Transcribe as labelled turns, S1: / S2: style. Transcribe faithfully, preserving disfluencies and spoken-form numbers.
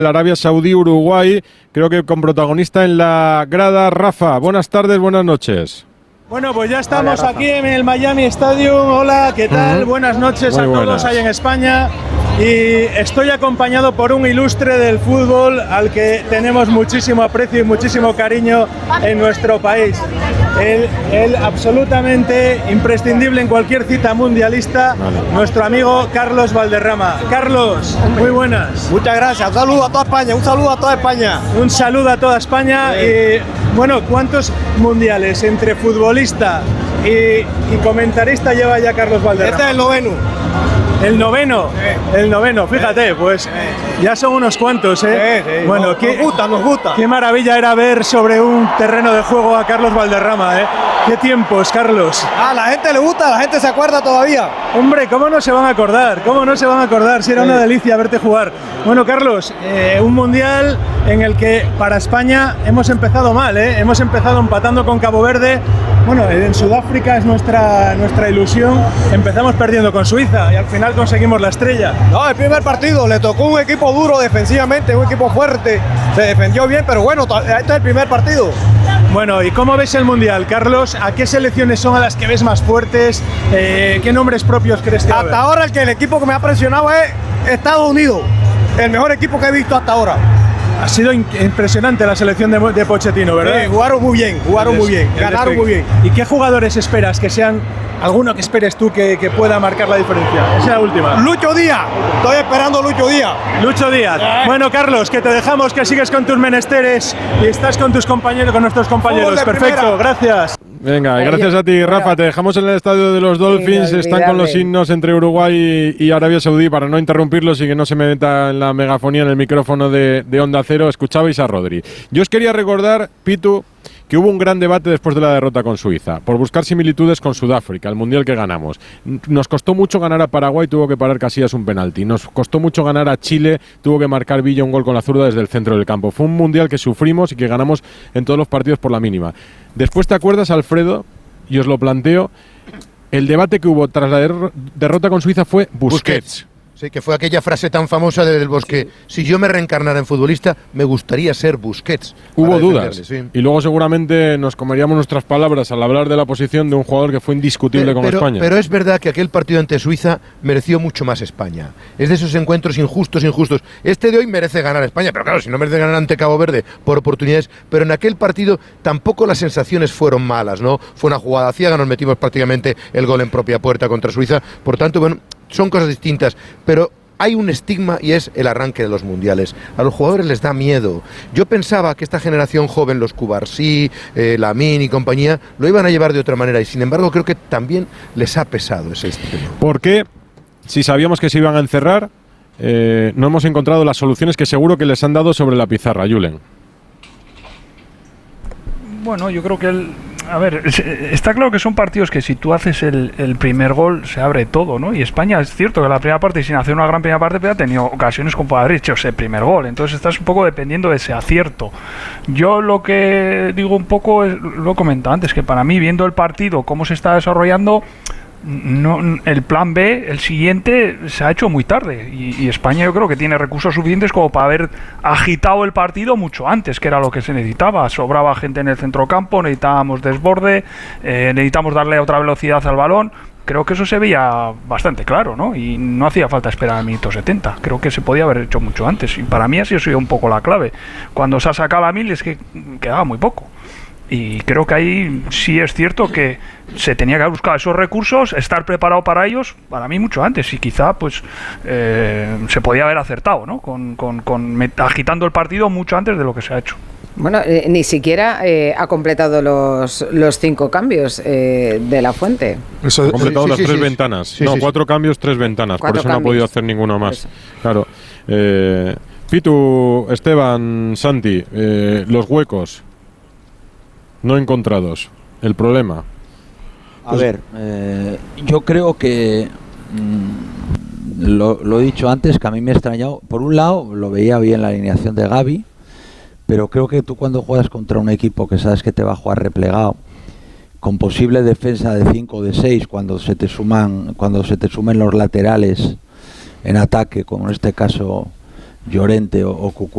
S1: El Arabia Saudí, Uruguay, creo que con protagonista en la grada. Rafa, buenas tardes, buenas noches.
S2: Bueno, pues ya estamos Hola, aquí en el Miami Stadium. Hola, ¿qué tal? Uh-huh. Buenas noches Muy a todos buenas. ahí en España. Y estoy acompañado por un ilustre del fútbol al que tenemos muchísimo aprecio y muchísimo cariño en nuestro país. Él, él absolutamente imprescindible en cualquier cita mundialista, vale. nuestro amigo Carlos Valderrama. Carlos, muy buenas.
S3: Muchas gracias, un saludo a toda España, un saludo a toda España.
S2: Un saludo a toda España. Sí. Y bueno, ¿cuántos mundiales entre futbolista y, y comentarista lleva ya Carlos Valderrama?
S3: Este es el noveno.
S2: El noveno, sí. el noveno, fíjate, pues ya son unos cuantos, ¿eh?
S3: Sí, sí.
S2: Bueno,
S3: nos,
S2: qué,
S3: nos gusta, nos gusta.
S2: Qué maravilla era ver sobre un terreno de juego a Carlos Valderrama, ¿eh? Qué tiempos, Carlos.
S3: A la gente le gusta, la gente se acuerda todavía.
S2: Hombre, ¿cómo no se van a acordar? ¿Cómo no se van a acordar? Si era sí. una delicia verte jugar. Bueno, Carlos, eh, un mundial en el que para España hemos empezado mal, ¿eh? Hemos empezado empatando con Cabo Verde. Bueno, en Sudáfrica es nuestra, nuestra ilusión. Empezamos perdiendo con Suiza y al final conseguimos la estrella.
S3: No, el primer partido le tocó un equipo duro defensivamente, un equipo fuerte. Se defendió bien, pero bueno, este es el primer partido.
S2: Bueno, ¿y cómo ves el mundial, Carlos? ¿A qué selecciones son a las que ves más fuertes? Eh, ¿Qué nombres propios crees que va a haber?
S3: Hasta ahora el que el equipo que me ha presionado es Estados Unidos, el mejor equipo que he visto hasta ahora.
S2: Ha sido impresionante la selección de, de Pochettino, ¿verdad?
S3: Sí, jugaron muy bien, jugaron muy bien, ganaron muy bien.
S2: ¿Y qué jugadores esperas que sean, alguno que esperes tú que, que pueda marcar la diferencia? Esa es la última.
S3: Lucho Díaz, estoy esperando a Lucho Díaz.
S2: Lucho Díaz. Eh. Bueno, Carlos, que te dejamos, que sigues con tus menesteres y estás con tus compañeros, con nuestros compañeros. Perfecto, primera. Gracias.
S1: Venga, y gracias a ti, Rafa. Te dejamos en el estadio de los Dolphins. Están con los himnos entre Uruguay y Arabia Saudí para no interrumpirlos y que no se me meta en la megafonía en el micrófono de, de Onda Cero. Escuchabais a Rodri. Yo os quería recordar, Pitu, que hubo un gran debate después de la derrota con Suiza, por buscar similitudes con Sudáfrica, el mundial que ganamos. Nos costó mucho ganar a Paraguay, tuvo que parar Casillas un penalti. Nos costó mucho ganar a Chile, tuvo que marcar Villa un gol con la zurda desde el centro del campo. Fue un mundial que sufrimos y que ganamos en todos los partidos por la mínima. Después, ¿te acuerdas, Alfredo? Y os lo planteo, el debate que hubo tras la der- derrota con Suiza fue Busquets.
S4: Busquets. Sí, que fue aquella frase tan famosa de Del Bosque, si yo me reencarnara en futbolista, me gustaría ser Busquets.
S1: Hubo dudas, sí. Y luego seguramente nos comeríamos nuestras palabras al hablar de la posición de un jugador que fue indiscutible pero, con
S4: pero,
S1: España.
S4: Pero es verdad que aquel partido ante Suiza mereció mucho más España. Es de esos encuentros injustos, injustos. Este de hoy merece ganar España, pero claro, si no merece ganar ante Cabo Verde por oportunidades, pero en aquel partido tampoco las sensaciones fueron malas, ¿no? Fue una jugada ciega, nos metimos prácticamente el gol en propia puerta contra Suiza, por tanto, bueno, son cosas distintas, pero hay un estigma y es el arranque de los mundiales. A los jugadores les da miedo. Yo pensaba que esta generación joven, los Cubarsí, eh, Lamine y compañía, lo iban a llevar de otra manera y sin embargo creo que también les ha pesado ese estigma.
S1: ¿Por qué? Si sabíamos que se iban a encerrar, eh, no hemos encontrado las soluciones que seguro que les han dado sobre la pizarra, Julen.
S5: Bueno, yo creo que el... A ver, está claro que son partidos que si tú haces el, el primer gol se abre todo, ¿no? Y España es cierto que la primera parte, sin hacer una gran primera parte, pero ha tenido ocasiones como para haber hecho ese primer gol. Entonces estás un poco dependiendo de ese acierto. Yo lo que digo un poco, es, lo he comentado antes, que para mí, viendo el partido, cómo se está desarrollando, no, el plan B, el siguiente, se ha hecho muy tarde y, y España yo creo que tiene recursos suficientes como para haber agitado el partido mucho antes, que era lo que se necesitaba. Sobraba gente en el centrocampo, necesitábamos desborde, eh, necesitamos darle otra velocidad al balón. Creo que eso se veía bastante claro, ¿no? Y no hacía falta esperar al minuto setenta. Creo que se podía haber hecho mucho antes y para mí ha sido un poco la clave. Cuando se ha sacado a mil es que quedaba muy poco. Y creo que ahí sí es cierto que se tenía que buscar esos recursos, estar preparado para ellos, para mí mucho antes. Y quizá pues eh, se podía haber acertado, ¿no? Con, con, con met- agitando el partido mucho antes de lo que se ha hecho.
S6: Bueno, eh, ni siquiera eh, ha completado los, los cinco cambios eh, de la Fuente.
S1: Eso, ha completado
S4: sí,
S1: las
S4: sí,
S1: tres
S4: sí,
S1: ventanas.
S4: sí,
S1: no,
S4: sí,
S1: cuatro sí. cambios, tres ventanas.
S6: Cuatro
S1: por eso cambios. No ha podido hacer ninguno más. Claro. Eh, Pitu, Esteban, Santi, eh, los huecos no encontrados. El problema.
S7: A pues, ver, eh, yo creo que mmm, lo, lo he dicho antes, que a mí me ha extrañado. Por un lado, lo veía bien la alineación de Gavi, pero creo que tú cuando juegas contra un equipo que sabes que te va a jugar replegado, con posible defensa de cinco o de seis, cuando se te suman, cuando se te sumen los laterales en ataque, como en este caso Llorente o, o Cucurella,